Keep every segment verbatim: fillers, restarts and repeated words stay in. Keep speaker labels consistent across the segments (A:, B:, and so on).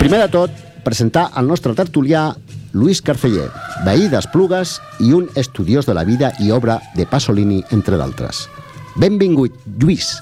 A: Primer de tot, presentar el nostre tertulià Lluís Carceller, veí d'Esplugues i un estudiós de la vida i obra de Pasolini, entre d'altres. Benvingut, Lluís.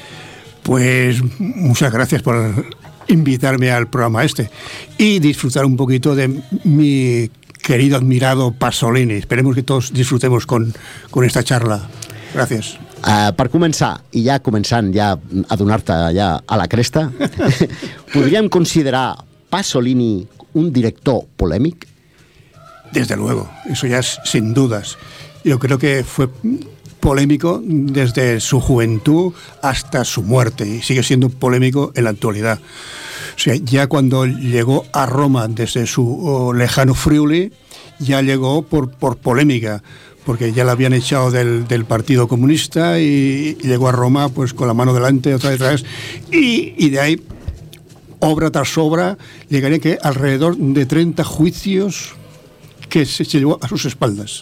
B: Pues muchas gracias por invitarme al programa este y disfrutar un poquito de mi querido, admirado Pasolini. Esperemos que todos disfrutemos con, con esta charla. Gracias.
A: Uh, per començar, i ja començant ja a donar-te ja a la cresta, podríem considerar Pasolini un director polèmic?
B: Desde luego, eso ya es sin dudas. Yo creo que fue polémico desde su juventud hasta su muerte y sigue siendo polémico en la actualidad. O sea, ya cuando llegó a Roma desde su oh, lejano Friuli, ya llegó por, por polémica, porque ya la habían echado del, del Partido Comunista y, y llegó a Roma pues con la mano delante, otra detrás, y, y de ahí, obra tras obra, llegaría que alrededor de treinta juicios que se, se llevó a sus espaldas.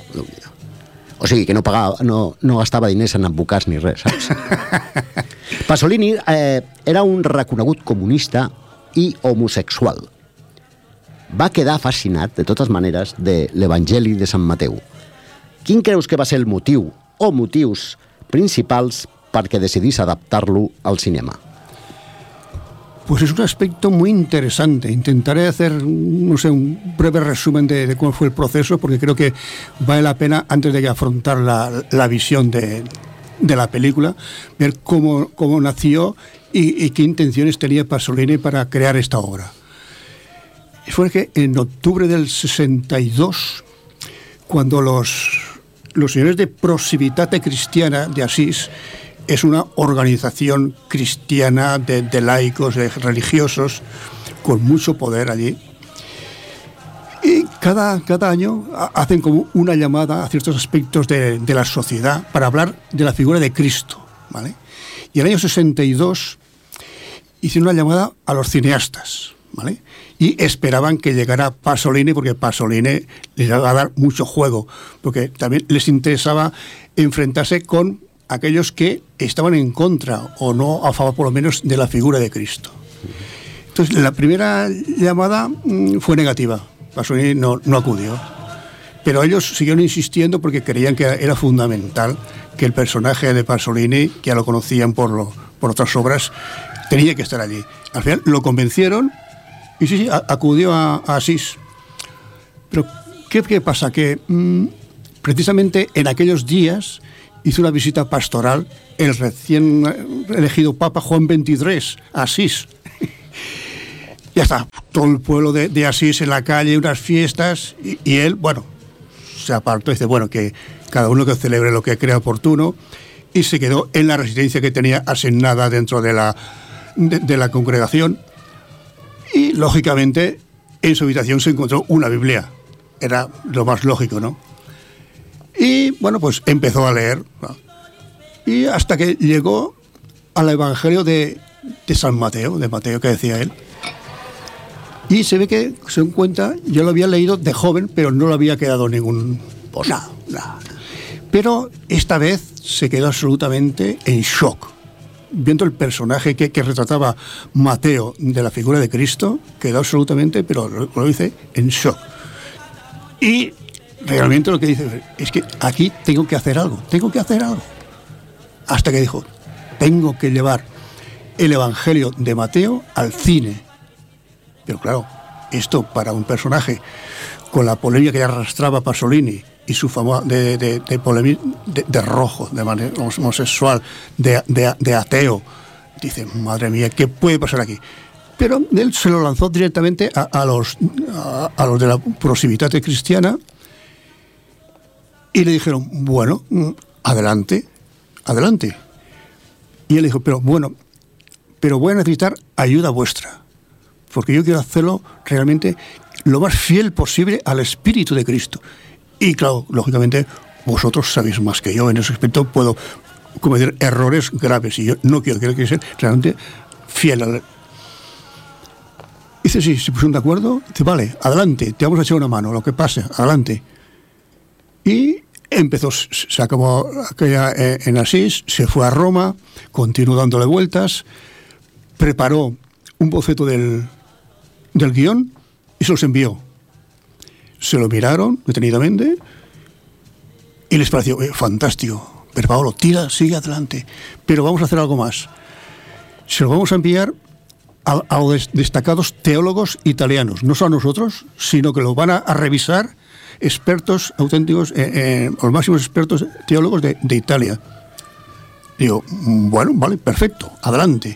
A: O sigui, que no pagava, no, no gastava diners en advocats ni res, saps? Pasolini eh, era un reconegut comunista i homosexual. Va quedar fascinat, de totes maneres, de l'Evangeli de Sant Mateu. Quin creus que va ser el motiu o motius principals perquè decidís adaptar-lo al cinema?
B: Pues es un aspecto muy interesante. Intentaré hacer, no sé, un breve resumen de, de cómo fue el proceso, porque creo que vale la pena, antes de afrontar la, la visión de, de la película, ver cómo, cómo nació y, y qué intenciones tenía Pasolini para crear esta obra. Fue que en octubre del sesenta y dos, cuando los, los señores de Pro-Civitate Cristiana de Asís, es una organización cristiana de, de laicos, de religiosos, con mucho poder allí. Y cada, cada año hacen como una llamada a ciertos aspectos de, de la sociedad para hablar de la figura de Cristo, ¿vale? Y en el año sesenta y dos hicieron una llamada a los cineastas, ¿vale? Y esperaban que llegara Pasolini, porque Pasolini les iba a dar mucho juego, porque también les interesaba enfrentarse con aquellos que estaban en contra o no a favor, por lo menos, de la figura de Cristo. Entonces, la primera llamada mmm, fue negativa. Pasolini no, no acudió. Pero ellos siguieron insistiendo porque creían que era fundamental que el personaje de Pasolini, que ya lo conocían por, lo, por otras obras, tenía que estar allí. Al final lo convencieron y sí, sí, acudió a, a Asís. Pero, ¿qué, qué pasa? Que mmm, precisamente en aquellos días hizo una visita pastoral el recién elegido Papa Juan veintitrés a Asís. Ya está, todo el pueblo de, de Asís en la calle, unas fiestas, y, y él, bueno, se apartó y dice, bueno, que cada uno que celebre lo que crea oportuno, y se quedó en la residencia que tenía asignada dentro de la, de, de la congregación, y lógicamente en su habitación se encontró una Biblia. Era lo más lógico, ¿no? Y bueno, pues empezó a leer, ¿no? Y hasta que llegó al Evangelio de, de San Mateo, de Mateo que decía él. Y se ve que, se dan cuenta, yo lo había leído de joven, pero no lo había quedado ningún... Pues nada, nada. Pero esta vez se quedó absolutamente en shock. Viendo el personaje que, que retrataba Mateo de la figura de Cristo, quedó absolutamente, pero lo, lo dice, en shock. Y realmente lo que dice es que aquí tengo que hacer algo, tengo que hacer algo. Hasta que dijo, tengo que llevar el Evangelio de Mateo al cine. Pero claro, esto para un personaje con la polémica que arrastraba Pasolini y su fama de, de, de, polemi- de, de rojo, de manera homosexual, de, de, de ateo, dice, madre mía, ¿qué puede pasar aquí? Pero él se lo lanzó directamente a, a, los, a, a los de la Pro-Civitate Cristiana. Y le dijeron, bueno, adelante, adelante. Y él dijo, pero bueno, pero voy a necesitar ayuda vuestra, porque yo quiero hacerlo realmente lo más fiel posible al Espíritu de Cristo. Y claro, lógicamente, vosotros sabéis más que yo en ese aspecto, puedo cometer errores graves, y yo no quiero, quiero que ser realmente fiel al... Dice, sí, se pusieron de acuerdo, dice, vale, adelante, te vamos a echar una mano, lo que pase, adelante. Y empezó, se acabó aquella en Asís, se fue a Roma, continuó dándole vueltas, preparó un boceto del, del guión y se los envió. Se lo miraron detenidamente y les pareció eh, fantástico. Pero Paolo, tira, sigue adelante. Pero vamos a hacer algo más. Se lo vamos a enviar a, a los destacados teólogos italianos. No solo a nosotros, sino que lo van a, a revisar expertos auténticos, eh, eh, los máximos expertos teólogos de, de Italia. Digo, bueno, vale, perfecto, adelante.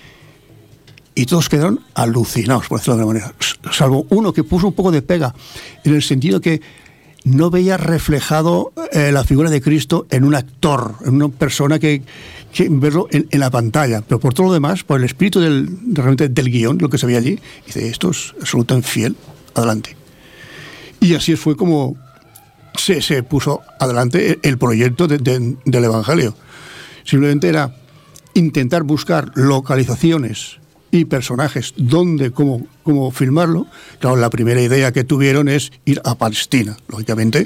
B: Y todos quedaron alucinados, por decirlo de alguna manera. Salvo uno que puso un poco de pega, en el sentido que no veía reflejado eh, la figura de Cristo en un actor, en una persona que, que verlo en, en la pantalla. Pero por todo lo demás, por el espíritu del, realmente del guión, lo que se veía allí, dice, esto es absolutamente fiel, adelante. Y así fue como se, se puso adelante el proyecto de, de, del Evangelio. Simplemente era intentar buscar localizaciones y personajes dónde, cómo, cómo filmarlo. Claro, la primera idea que tuvieron es ir a Palestina, lógicamente.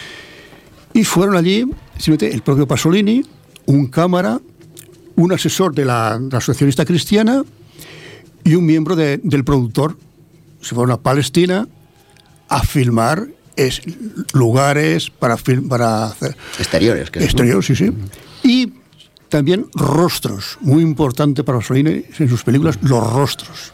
B: Y fueron allí, simplemente el propio Pasolini, un cámara, un asesor de la, de la Asociacionista Cristiana y un miembro de, del productor. Se fueron a Palestina a filmar es, lugares para, film, para hacer...
A: Exteriores. Que
B: exteriores,
A: es, ¿no?
B: sí, sí. Y también rostros, muy importante para Pasolini en sus películas, los rostros.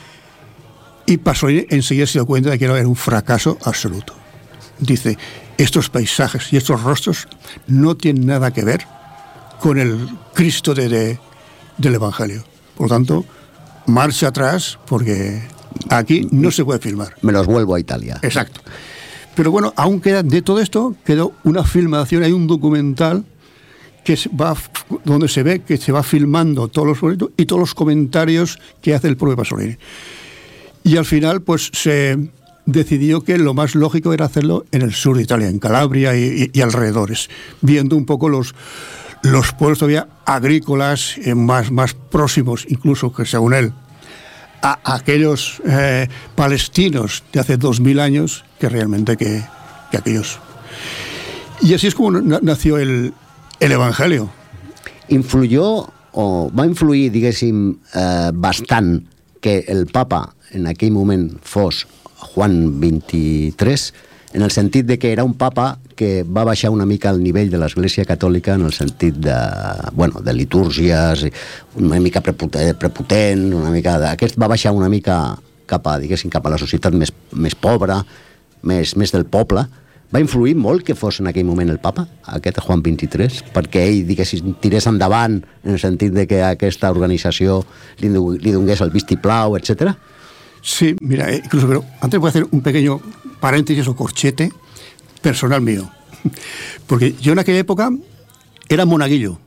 B: Y Pasolini enseguida se dio cuenta de que era un fracaso absoluto. Dice, estos paisajes y estos rostros no tienen nada que ver con el Cristo de, de, del Evangelio. Por lo tanto, marcha atrás porque aquí no se puede filmar.
A: Me los vuelvo a Italia.
B: Exacto. Pero bueno, aún queda, de todo esto, quedó una filmación, hay un documental que va, donde se ve que se va filmando todos los proyectos y todos los comentarios que hace el propio Pasolini. Y al final, pues se decidió que lo más lógico era hacerlo en el sur de Italia, en Calabria y, y, y alrededores, viendo un poco los, los pueblos todavía agrícolas eh, más, más próximos, incluso que según él, a, a aquellos eh, palestinos de hace dos mil años que realmente que, que aquellos. Y así es como nació el El Evangelio.
A: Influyó, o va influir, diguéssim, eh, bastant que el papa en aquell moment fos Juan vint-i-tres, en el sentit de que era un papa que va baixar una mica el nivell de l'Església Catòlica en el sentit de, bueno, de litúrgies, una mica prepotent, una mica de, aquest va baixar una mica cap a, diguéssim, cap a la societat més, més pobra, més, més del poble. Va influir molt que fos en aquell moment el papa, aquest Juan vint-i-tres, perquè ell, diguéssim, tirés endavant en el sentit de que aquesta organització li, li donés el vistiplau, etcétera?
B: Sí, mira, incluso, pero antes voy a hacer un pequeño paréntesis o corchete personal mío. Porque yo en aquella época era monaguillo.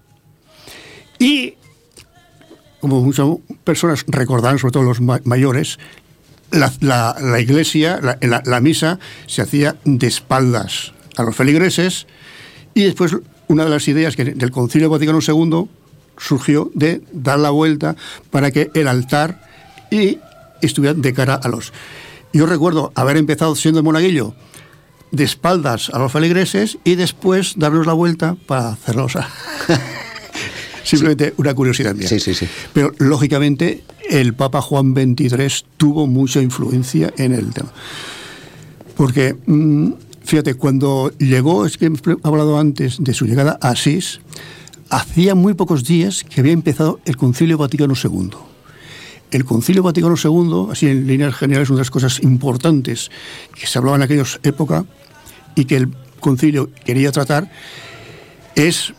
B: Y, como muchas personas recordarán, sobre todo los ma- mayores, La, la, la iglesia, la, la, la misa, se hacía de espaldas a los feligreses y después una de las ideas que del Concilio Vaticano segundo surgió de dar la vuelta para que el altar y estuviera de cara a los... Yo recuerdo haber empezado siendo monaguillo de espaldas a los feligreses y después darnos la vuelta para hacerlos a... Simplemente sí. Una curiosidad mía.
A: Sí, sí, sí.
B: Pero, lógicamente, el Papa Juan veintitrés tuvo mucha influencia en el tema. Porque, mmm, fíjate, cuando llegó, es que he hablado antes de su llegada a Asís, hacía muy pocos días que había empezado el Concilio Vaticano segundo. El Concilio Vaticano segundo, así en líneas generales, una de las cosas importantes que se hablaba en aquella época y que el concilio quería tratar, es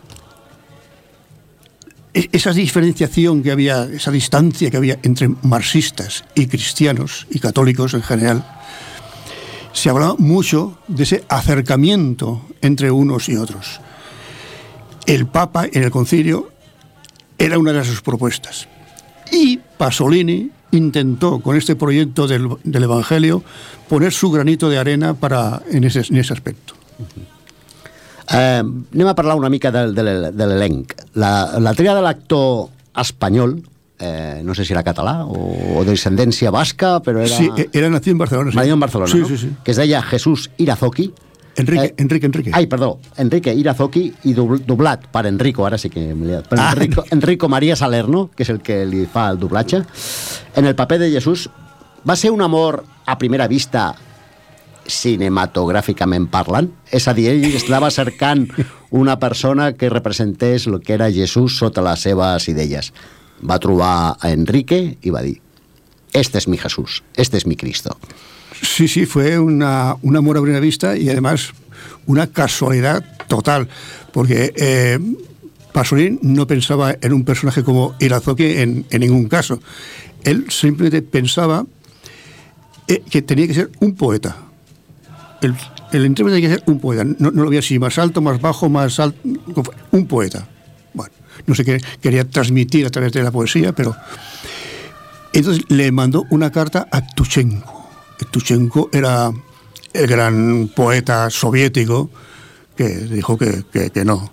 B: esa diferenciación que había, esa distancia que había entre marxistas y cristianos y católicos en general. Se hablaba mucho de ese acercamiento entre unos y otros. El Papa en el concilio era una de sus propuestas. Y Pasolini intentó, con este proyecto del, del Evangelio, poner su granito de arena para, en, ese, en ese aspecto.
A: Uh, anem a parlar una mica de, de, de l'elenc. La, la tria de l'actor espanyol, eh, no sé si era català o, o de descendència basca, però era...
B: Sí, era nacido en Barcelona. Sí.
A: Nacido en Barcelona,
B: sí,
A: ¿no?
B: Sí, sí.
A: Que es deia Jesús Irazoqui.
B: Enrique,
A: eh,
B: Enrique, Enrique.
A: Ai, perdó, Enrique Irazoqui, i doblat per Enrico, ara sí que m'he liat, per Enrico, ah. Enrico María Salerno, que és el que li fa el doblatge. En el paper de Jesús Va ser un amor a primera vista cinematogràficament parlant? És a dir, ell estava cercant una persona que representés el que era Jesús sota les seves idees. Va trobar a Enrique y va a decir, este es mi Jesús, este es mi Cristo.
B: Sí, sí, fue una, un amor a primera vista y además una casualidad total, porque eh, Pasolini no pensaba en un personaje como Irazoqui en, en ningún caso. Él simplemente pensaba eh, que tenía que ser un poeta. El, el intérprete tenía que ser un poeta. No, no lo veía así, más alto, más bajo, más alto. Un poeta. Bueno, no sé qué quería transmitir a través de la poesía, pero... Entonces le mandó una carta a Tuchenko. Tuchenko era el gran poeta soviético que dijo que, que, que no.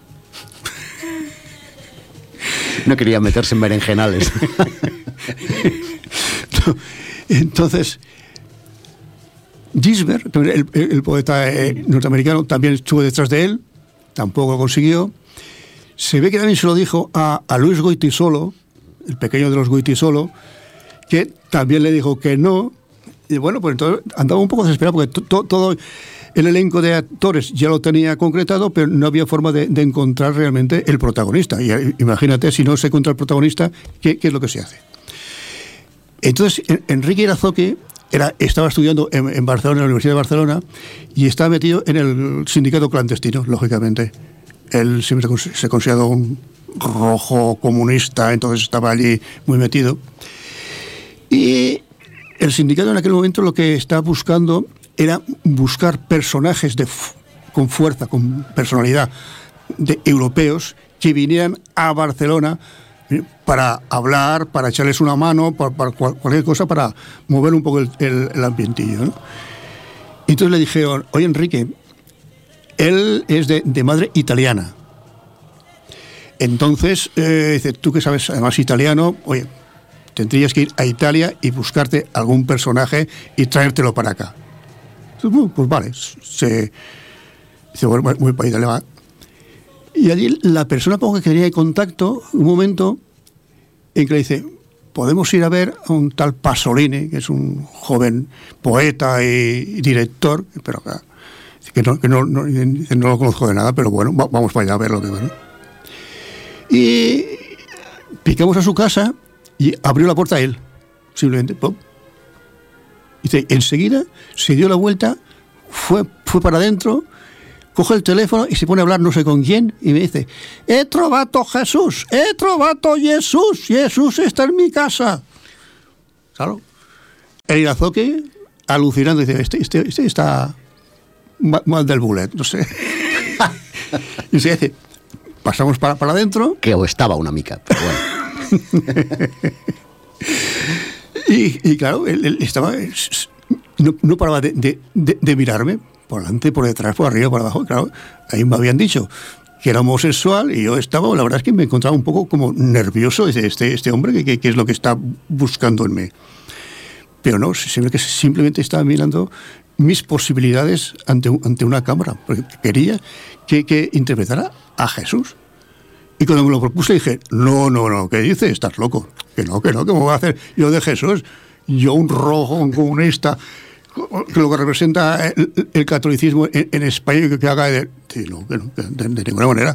A: No quería meterse en berenjenales.
B: No. Entonces, Gisbert, el, el poeta eh, norteamericano, también estuvo detrás de él, tampoco lo consiguió. Se ve que también se lo dijo a, a Luis Goytisolo, el pequeño de los Goytisolo, que también le dijo que no. Y bueno, pues entonces andaba un poco desesperado porque to, to, todo el elenco de actores ya lo tenía concretado, pero no había forma de, de encontrar realmente el protagonista. Y imagínate, si no se encuentra el protagonista, ¿qué, qué es lo que se hace? Entonces, Enrique Irazoqui era, estaba estudiando en, en Barcelona, en la Universidad de Barcelona, y estaba metido en el sindicato clandestino, lógicamente. Él siempre se consideró un rojo comunista, entonces estaba allí muy metido. Y el sindicato en aquel momento lo que estaba buscando era buscar personajes de, con fuerza, con personalidad, de europeos que vinieran a Barcelona para hablar, para echarles una mano, para, para cualquier cosa, para mover un poco el, el, el ambientillo, ¿no? Entonces le dijeron, oye Enrique, él es de, de madre italiana. Entonces, eh, dice, tú que sabes además italiano, oye, tendrías que ir a Italia y buscarte algún personaje y traértelo para acá. Entonces, pues vale, se dice, bueno, voy para Italia. Y allí la persona con la que tenía contacto, un momento en que le dice, podemos ir a ver a un tal Pasolini, que es un joven poeta y director, pero acá, que no, que no, no, no lo conozco de nada, pero bueno, vamos para allá a ver lo que va, ¿no? Y picamos a su casa y abrió la puerta a él, simplemente, ¡pum! Y dice, enseguida se dio la vuelta, fue, fue para adentro, coge el teléfono y se pone a hablar no sé con quién y me dice, he trovato Jesús, he trovato Jesús, Jesús está en mi casa. Claro. El Irazoqui, alucinando, dice, este, este, este está mal del bullet, no sé. Y se dice, pasamos para, para adentro.
A: Que o estaba una mica, pero bueno.
B: y, y claro, él, él estaba, no, no paraba de, de, de, de mirarme, por delante, por detrás, por arriba, por abajo. Claro, ahí me habían dicho que era homosexual y yo estaba, la verdad es que me encontraba un poco como nervioso. Dice, este, este hombre, ¿qué, qué es lo que está buscando en mí? Pero no, siempre que simplemente estaba mirando mis posibilidades ante, ante una cámara, porque quería que, que interpretara a Jesús. Y cuando me lo propuse dije, no, no, no, ¿qué dices? Estás loco. Que no, que no, ¿qué me voy a hacer yo de Jesús? Yo un rojo, un comunista, que lo que representa el, el catolicismo en, en España, que, que haga de... Sí, no, que no, de, de ninguna manera.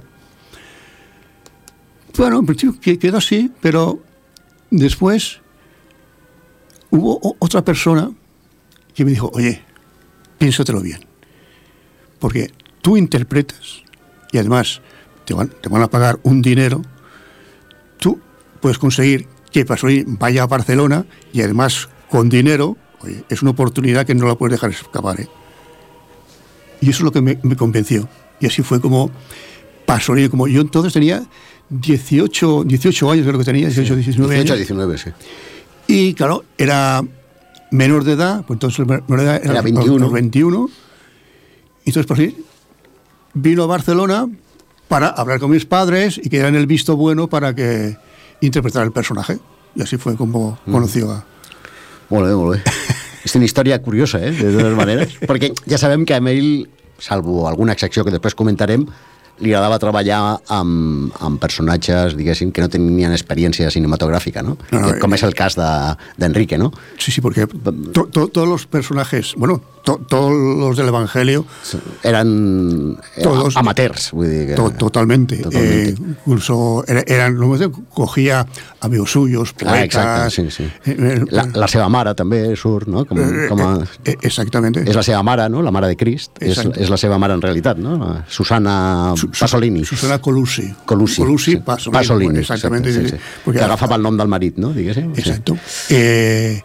B: Bueno, en principio quedó así, pero después hubo otra persona que me dijo, oye, piénsatelo bien, porque tú interpretas y además te van, te van a pagar un dinero, tú puedes conseguir que Pasolini vaya a Barcelona y además con dinero, oye, es una oportunidad que no la puedes dejar escapar, ¿eh? Y eso es lo que me, me convenció. Y así fue como Pasolini, como yo entonces tenía dieciocho, dieciocho años, creo que tenía, dieciocho, diecinueve
A: dieciocho,
B: años.
A: diecinueve, sí.
B: Y claro, era menor de edad, pues entonces menor de edad era,
A: era veintiuno.
B: Los veintiuno. Y entonces Pasolini vino a Barcelona para hablar con mis padres y que dieran el visto bueno para que interpretara el personaje. Y así fue como mm. conoció a...
A: Molt bé, molt bé. És una història curiosa, eh, de totes maneres, perquè ja sabem que a ell, salvo alguna excepció que després comentarem, li agradava treballar amb, amb personatges, diguéssim, que no tenien experiència cinematogràfica, ¿no?
B: No, no,
A: que, com
B: eh,
A: és el cas d'Enrique, ¿no?
B: Sí, sí, porque to, to, todos los personajes, bueno, to, todos los del Evangelio...
A: Eran todos, amateurs, vull dir que...
B: To, totalmente. totalmente. Eh, incluso eran, no sé, cogía amigos suyos, poetas...
A: Ah, exacte, sí, sí. Eh, la, la seva mare també surt, no? Com, com a,
B: eh, exactamente.
A: És la seva mare, no? La mare de Crist. És, és la seva mare en realitat, no? Susana Pasolini.
B: Susana Colusi.
A: Colusi,
B: Colusi
A: sí.
B: Pasolini.
A: Pasolini,
B: exactamente.
A: Sí, sí. Que agafava el nom del marit, ¿no? Diguéssim.
B: Exacto. Sí. Eh,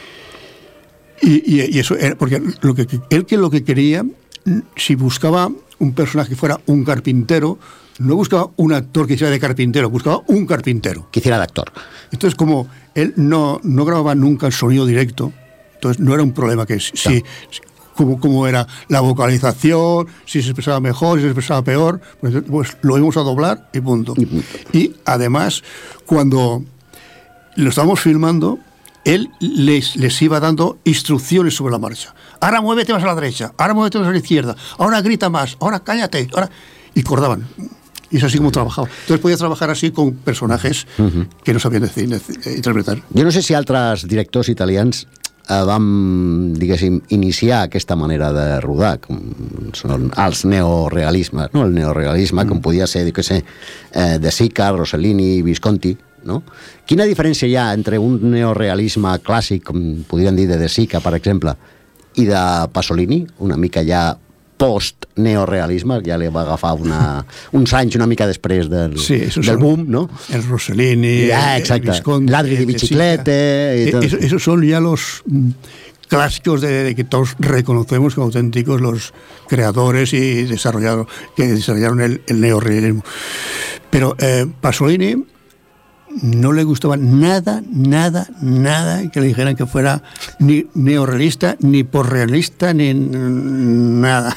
B: y, y, y eso era porque lo que, él que lo que quería, si buscaba un personaje que fuera un carpintero, no buscaba un actor que hiciera de carpintero, buscaba un carpintero.
A: Que hiciera de actor.
B: Entonces, como él no, no grababa nunca el sonido directo, entonces no era un problema que si... si Cómo, cómo era la vocalización, si se expresaba mejor, si se expresaba peor, pues, pues lo íbamos a doblar y punto. Y, punto. Y además, cuando lo estábamos filmando, él les, les iba dando instrucciones sobre la marcha. Ahora muévete más a la derecha, ahora muévete más a la izquierda, ahora grita más, ahora cállate, ahora... Y cordaban. Y es así como trabajaba. Entonces podía trabajar así con personajes uh-huh. que no sabían decir, decir, interpretar.
A: Jo no sé si altres directors italians eh, vam, diguéssim, iniciar aquesta manera de rodar, com són els neorealismes, no? El neorealisme, mm. com podia ser, dic que sé, eh, De Sica, Rossellini, Visconti, no? Quina diferència hi ha entre un neorealisme clàssic, com podríem dir de De Sica, per exemple, i de Pasolini, una mica ja post-neorealisme, ja li va agafar una, uns anys una mica després del,
B: sí,
A: del boom, ¿no?
B: El Rossellini,
A: ya, exacte.
B: el Visconti,
A: Ladri de bicicleta. Y todo.
B: Eso, esos son ya los clásicos de, de que todos reconocemos como auténticos los creadores y desarrollaron, que desarrollaron el, el neorealismo. Pero eh, Pasolini no le gustaba nada, nada, nada que le dijeran que fuera ni neorrealista, ni posrealista, ni nada.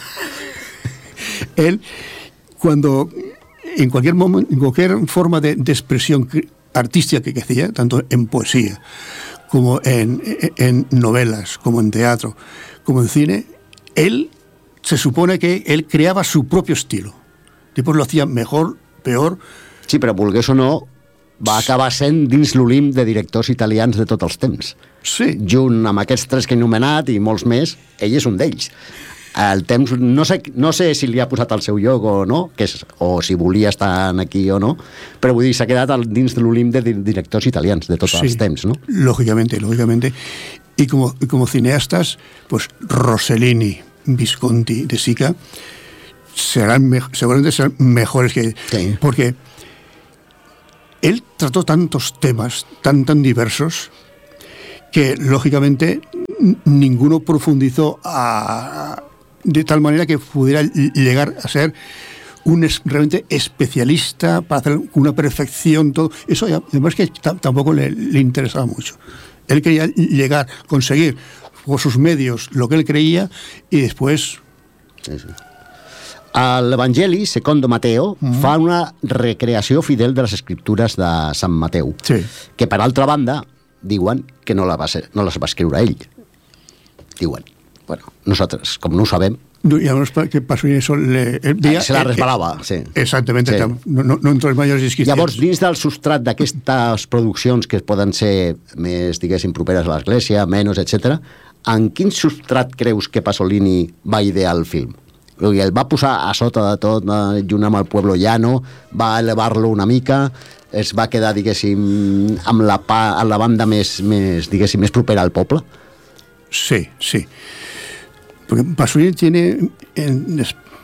B: Él, cuando en cualquier momento, en cualquier forma de, de expresión artística que hacía, tanto en poesía, como en, en novelas, como en teatro, como en cine, él se supone que él creaba su propio estilo. Después lo hacía mejor, peor.
A: Sí, però volgués o no, va acabar sent dins l'Olimp de directors italians de tots els temps.
B: Sí.
A: Junt amb aquests tres que he anomenat i molts més, ell és un d'ells. El temps, no sé, no sé si li ha posat al seu lloc o no, que és, o si volia estar aquí o no, però vull dir, s'ha quedat dins de l'Olimp de directors italians de tots sí, els temps, ¿no?
B: Lógicamente, lógicamente. Y como, como cineastas, pues Rossellini, Visconti, De Sica, serán me- seguramente serán mejores que...
A: Sí.
B: Porque él trató tantos temas tan, tan diversos que, lógicamente, n- ninguno profundizó a, de tal manera que pudiera llegar a ser un es, realmente especialista para hacer una perfección, todo. Eso, además, que t- tampoco le, le interesaba mucho. Él quería llegar, conseguir por sus medios lo que él creía y después...
A: Sí, sí. L'Evangeli, secondo Mateo, mm-hmm. fa una recreació fidel de les escriptures de Sant Mateu,
B: sí.
A: que per altra banda diuen que no, la va ser, no les va escriure ell. Diuen. Bueno, nosaltres, com no ho sabem...
B: Y además que Pasolini eso le...
A: Veía, se la resbalava, eh, sí.
B: Exactamente, sí. No, no, no entre els mayors disquistes.
A: Llavors, dins del substrat d'aquestes produccions que poden ser més, diguéssim, properes a l'Església, menys, etcètera, en quin substrat creus que Pasolini va idear el film? I el va posar a sota de tot, junt amb el Pueblo Llano, va elevar-lo una mica, es va quedar, diguéssim, amb la, pa, amb la banda més, més, diguéssim, més propera al poble?
B: Sí, sí. Porque Pasolini tiene en,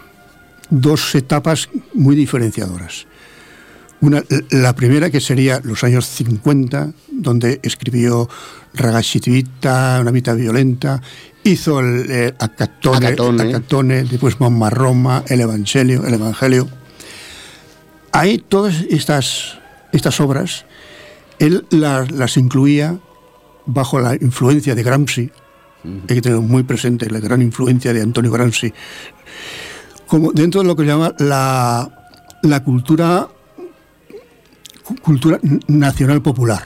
B: dos etapas muy diferenciadoras. Una, la primera, que sería los años cincuenta, donde escribió Ragazzi di Vita, Una vita violenta, hizo el, el Acatone,
A: Acatone.
B: Acatone, después Mamma Roma, el Evangelio, el Evangelio. Ahí todas estas, estas obras, él las, las incluía bajo la influencia de Gramsci. Mm. Hay que tener muy presente la gran influencia de Antonio Gramsci, como dentro de lo que se llama la, la cultura cultura nacional popular,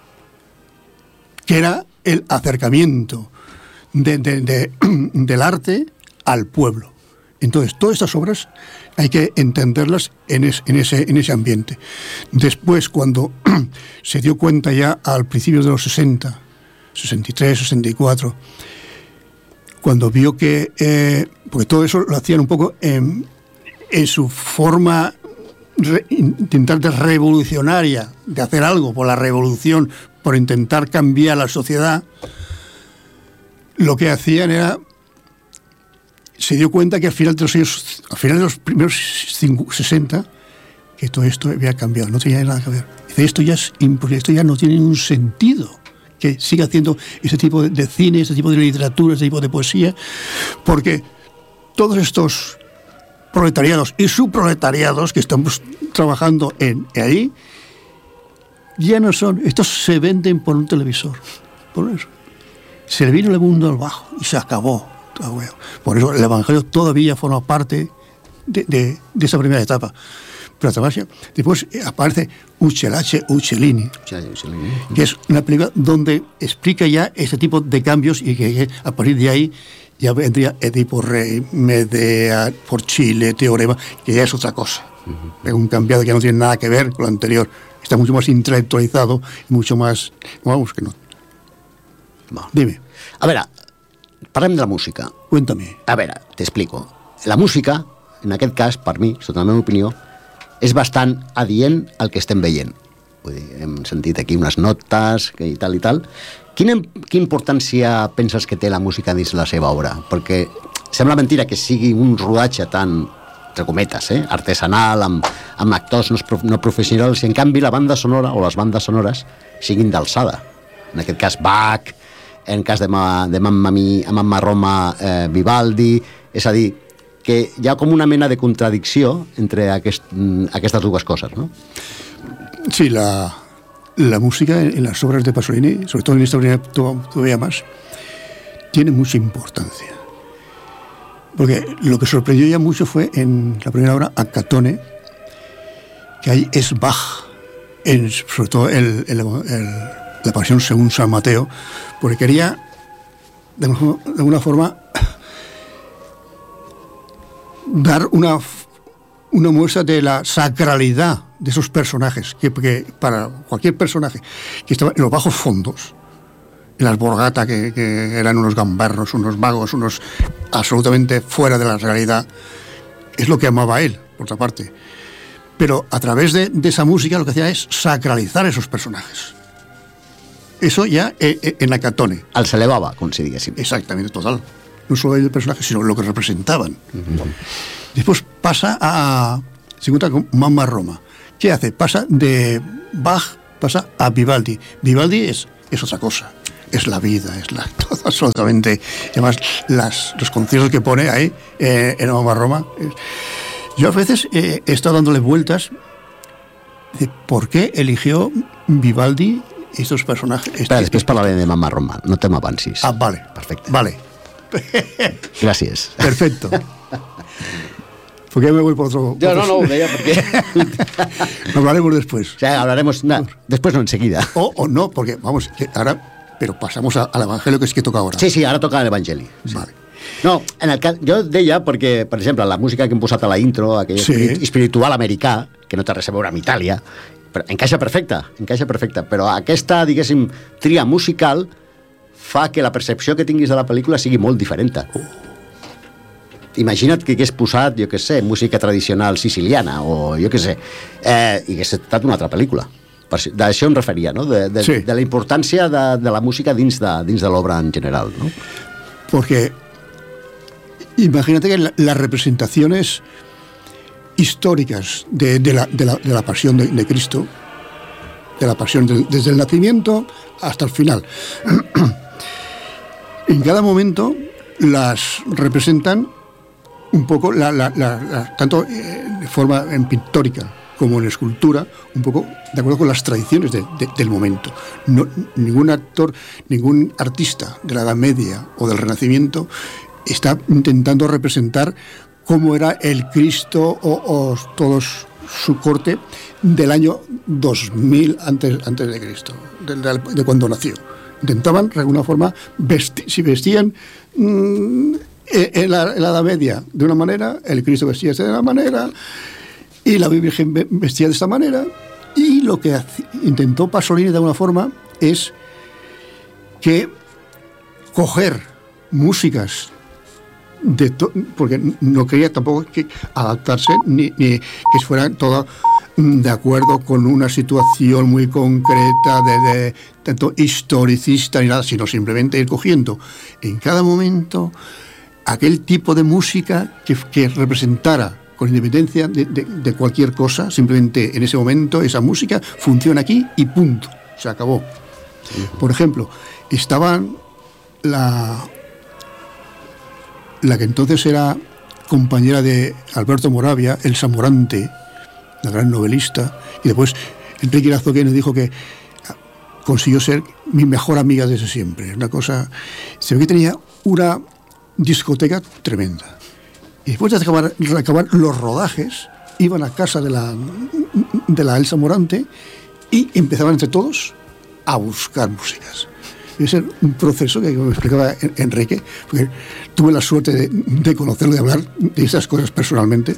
B: que era el acercamiento de, de, de, del arte al pueblo. Entonces, todas estas obras hay que entenderlas en, es, en, ese, en ese ambiente. Después, cuando se dio cuenta ya al principio de los sesenta, sesenta y tres, sesenta y cuatro, cuando vio que, eh, porque todo eso lo hacían un poco en, en su forma re, intentar de revolucionaria, de hacer algo por la revolución, por intentar cambiar la sociedad, lo que hacían era, se dio cuenta que al final de los años, al final de los primeros sesenta, que todo esto había cambiado, no tenía nada que ver. Dice, esto ya es imposible, esto ya no tiene ningún sentido que siga haciendo ese tipo de cine, ese tipo de literatura, ese tipo de poesía, porque todos estos proletariados y subproletariados que estamos trabajando en ahí, ya no son, estos se venden por un televisor, por eso. Se le vino el mundo al bajo y se acabó. Por eso el Evangelio todavía forma parte de, de, de esa primera etapa. Pero después aparece Uccelacci Uccellini, que es una película donde explica ya ese tipo de cambios y que, que a partir de ahí ya vendría Edipo Rey, Medea, por Chile, Teorema, que ya es otra cosa. Uh-huh. Es un cambiado que no tiene nada que ver con lo anterior. Está mucho más intelectualizado y mucho más... Vamos, que no.
A: Bueno.
B: Dime.
A: A veure, parlem de la música.
B: Cuéntame.
A: A veure, t'explico. La música, en aquest cas, per mi, sota la meva opinió, és bastant adient al que estem veient. Vull dir, hem sentit aquí unes notes i tal i tal. Quina, quina importància penses que té la música dins la seva obra? Perquè sembla mentira que sigui un rodatge tan, entre cometes, eh, artesanal, amb, amb actors no, no professionals, i en canvi la banda sonora o les bandes sonores siguin d'alçada. En aquest cas Bach, en cas de, ma, de Mamma, Mi, Mamma Roma, eh, Vivaldi, és a dir, que hi ha com una mena de contradicció entre aquest, aquestes dues coses, ¿no?
B: Sí, la, la música en las obras de Pasolini, sobre todo en esta primera todavía más, tiene mucha importancia. Porque lo que sorprendió ya mucho fue en la primera obra, Accatone, que ahí es Bach, en, sobre todo el, el, el, la Pasión según San Mateo, porque quería, de alguna forma, dar una, una muestra de la sacralidad de esos personajes, que, que para cualquier personaje que estaba en los bajos fondos, en las Borgata, que, que eran unos gamberros, unos magos, unos absolutamente fuera de la realidad, es lo que amaba él, por otra parte. Pero a través de, de esa música lo que hacía es sacralizar esos personajes. Eso ya eh, en Accatone.
A: Els elevava, com si diguéssim.
B: Exactamente, total. No solo el personaje, sino lo que representaban. Uh-huh. Después pasa a... se encuentra con Mamma Roma. ¿Qué hace? Pasa de Bach, pasa a Vivaldi. Vivaldi es, es otra cosa. Es la vida, es la todo, absolutamente. Y además, las, los conciertos que pone ahí eh, en Mamma Roma. Eh, yo a veces eh, he estado dándole vueltas de por qué eligió Vivaldi estos personajes.
A: Espera, este, després parlaré de Mamma Roma. No te m'avancis.
B: Ah, vale.
A: Perfecte.
B: Vale.
A: Gracias.
B: Perfecto. ¿Por qué me voy por otro?
A: Yo no, no, veía porque...
B: Hablaremos después.
A: O sea, hablaremos... No, después no, enseguida.
B: O, o no, porque, vamos, que ahora... Pero pasamos a, al Evangelio, que es que toca ahora.
A: Sí, sí, ara toca l'Evangeli. Sí. Vale. No, en el cas... Jo deia, perquè, per exemple, la música que hem posat a la intro, aquell sí. espiritual americà, que no té res a veure amb Itàlia, però encaixa perfecte, encaixa perfecte, però aquesta, diguéssim, tria musical fa que la percepció que tinguis de la pel·lícula sigui molt diferent. Oh. Imagina't que hagués posat, jo què sé, música tradicional siciliana, o jo què sé, eh, i hagués estat una altra pel·lícula. D'això em referia, no? De, de, sí. de la importància de, de la música dins de, dins de l'obra en general, ¿no?
B: Porque imagínate que la, las representaciones históricas de, de, la, de, la, de la pasión de, de Cristo, de la pasión de, desde el nacimiento hasta el final, en cada momento las representan un poco, la, la, la, la, tanto de forma en pictórica como en escultura, un poco de acuerdo con las tradiciones de, de, del momento. No, ningún actor, ningún artista de la Edad Media o del Renacimiento está intentando representar cómo era el Cristo o, o todos su corte del año dos mil antes, antes de Cristo, de, de, de cuando nació. Intentaban, de alguna forma, vestir, si vestían mmm, en la, en la Edad Media de una manera, el Cristo vestía de una manera y la Virgen vestía de esta manera, y lo que intentó Pasolini de alguna forma es que coger músicas de to- porque no quería tampoco que adaptarse ni, ni que fuera todo de acuerdo con una situación muy concreta de, de tanto historicista ni nada, sino simplemente ir cogiendo en cada momento aquel tipo de música que, que representara con independencia de, de, de cualquier cosa, simplemente en ese momento esa música funciona aquí y punto, se acabó. Sí. Por ejemplo, estaban la la que entonces era compañera de Alberto Moravia, Elsa Morante, la gran novelista, y después Enrique Lazoqueno dijo que consiguió ser mi mejor amiga desde siempre. Una cosa, se ve que tenía una discoteca tremenda. Y después de acabar, de acabar los rodajes, iban a casa de la, de la Elsa Morante y empezaban entre todos a buscar músicas. Y ese es un proceso que me explicaba Enrique, porque tuve la suerte de, de conocerlo, de hablar de esas cosas personalmente.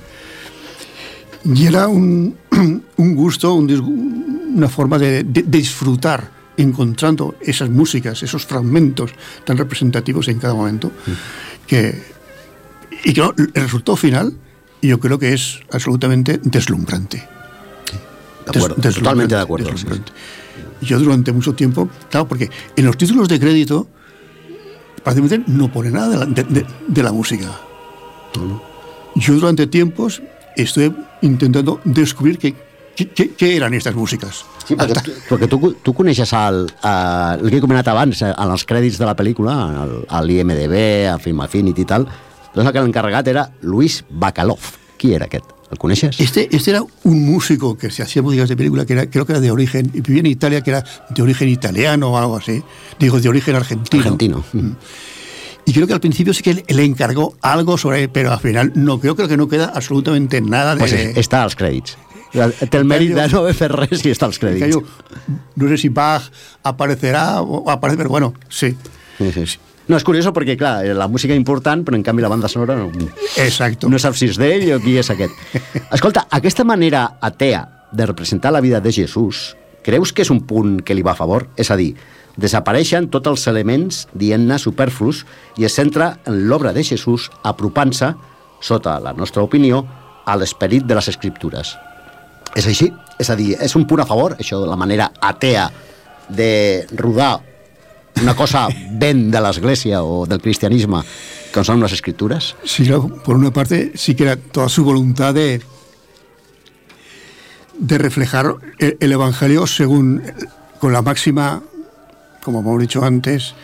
B: Y era un, un gusto, un, una forma de, de, de disfrutar encontrando esas músicas, esos fragmentos tan representativos en cada momento, que, y que el resultado final yo creo que es absolutamente deslumbrante.
A: De acuerdo, Des, totalmente de acuerdo.
B: Yo durante mucho tiempo, claro, porque en los títulos de crédito prácticamente no pone nada de la, de, de, de la música. Uh-huh. Yo durante tiempos estoy intentando descobrir qué, qué, qué, qué eran estas músiques.
A: Sí, perquè, tu, perquè tu, tu coneixes el, el, el que he comentat abans, en els crèdits de la pel·lícula, a l'I M D B, a Film Affinity i tal, doncs el que l'encarregat era Luis Bacalov. Qui era aquest? ¿El conoces?
B: Este, este era un músico que se hacía músicas de película, que era, creo que era de origen, y vivía en Italia, que era de origen italiano o algo así. Digo, de origen argentino.
A: Argentino. Mm.
B: Y creo que al principio sí que le encargó algo sobre él, pero al final no, creo, creo que no queda absolutamente nada de...
A: Pues està als crèdits. Té el mèrit de no haver fet res i està als crèdits.
B: No sé si Bach aparecerà o aparece, però bueno, sí.
A: Sí, sí, sí. No, és curioso perquè, clar, la música és important, però en canvi la banda sonora no,
B: Exacto.
A: no saps si és d'ell o qui és aquest. Escolta, aquesta manera atea de representar la vida de Jesús, creus que és un punt que li va a favor? És a dir, desapareixen tots els elements, dient-ne, superflus, i es centra en l'obra de Jesús apropant-se, sota la nostra opinió, a l'esperit de les Escriptures. És així? És a dir, és un punt a favor, això de la manera atea de rodar una cosa ben de l'Església o del cristianisme, com són les Escriptures?
B: Sí, claro, por una parte sí que era toda su voluntad de de reflejar el, el Evangelio según, con la máxima, como hemos dicho antes,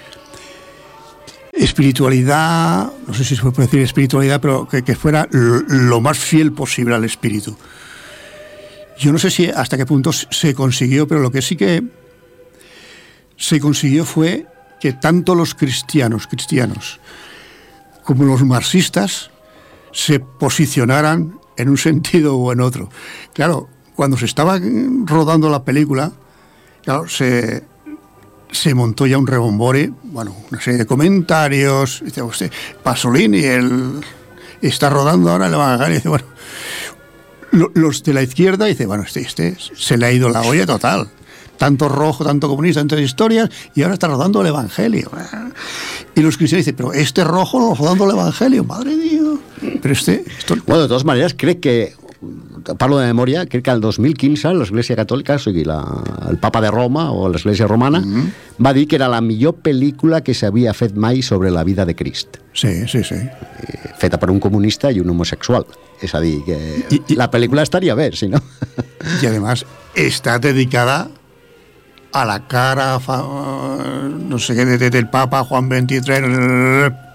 B: espiritualidad, no sé si se puede decir espiritualidad, pero que, que fuera lo, lo más fiel posible al Espíritu. Yo no sé si hasta qué punto se consiguió, pero lo que sí que se consiguió fue que tanto los cristianos, cristianos como los marxistas se posicionaran en un sentido o en otro. Claro, cuando se estaba rodando la película, claro, se, se montó ya un rebombore, bueno, una serie de comentarios, dice usted, Pasolini, él está rodando ahora el Evangelio, dice, bueno, los de la izquierda, dice, bueno, este, este se le ha ido la olla total. Tanto rojo, tanto comunista, tantas historias, y ahora está rodando el Evangelio. Y los cristianos dicen, pero este rojo rodando el Evangelio, madre mía. Pero este... Esto...
A: Bueno, de totes maneres, crec que, parlo de memòria, crec que el dos mil quinze l'Església Catòlica, o sigui, la, el Papa de Roma o l'Església Romana, mm-hmm. va dir que era la millor pel·lícula que s'havia fet mai sobre la vida de Crist.
B: Sí, sí, sí.
A: Feta per un comunista i un homosexual. És a dir, que I, i, la pel·lícula estaria bé, si no?
B: Y además está dedicada a la cara, fa, no sé qué, de, de, del Papa Juan veintitrés,